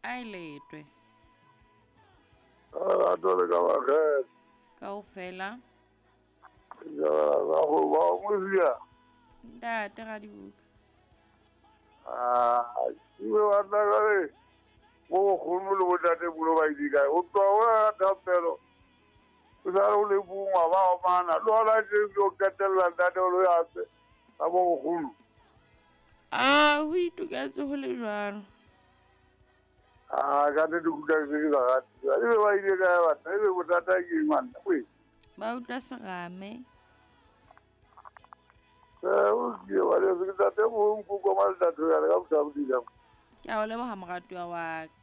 ai letwe Lerato le ka bakgetha. kaofela Ga go ba mosia. ntate ga dibuka Ibe wa nna ka re mo kgomo le botate bulo ba idika. O tswa o ya thapelo. O sa re o le bungwa ba o mana. Lo ala je yo ketella ntate o lo ya tse. Ka mo kgomo. ho ituketse go le jalo Ka te di kuta se ke sa gati. Ibe ba ile ka ya batna. Ibe botata ke manna. Wei. ba utlwa serame O ke wa le se ke tate mo nkoko ma le tate ya le ka botsa bodila. ke a o leboga moratuwa wa ka